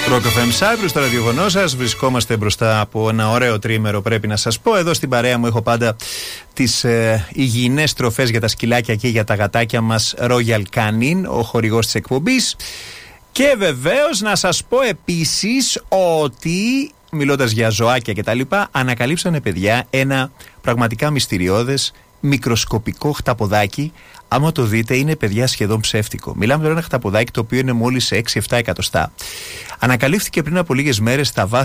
Rock FM Cyprus, στο ραδιοφωνό σας. Βρισκόμαστε μπροστά από ένα ωραίο τρίμερο, πρέπει να σας πω. Εδώ στην παρέα μου έχω πάντα τις υγιεινές τροφές για τα σκυλάκια και για τα γατάκια μας, Royal Canin, ο χορηγός της εκπομπής. Και βεβαίως να σας πω επίσης ότι, μιλώντας για ζωάκια και τα λοιπά, ανακαλύψανε παιδιά ένα πραγματικά μυστηριώδες μικροσκοπικό χταποδάκι. Άμα το δείτε, είναι παιδιά σχεδόν ψεύτικο. Μιλάμε τώρα ένα χταποδάκι το οποίο είναι μόλις 6-7 εκατοστά. Ανακαλύφθηκε πριν από λίγες μέρες στα βάθη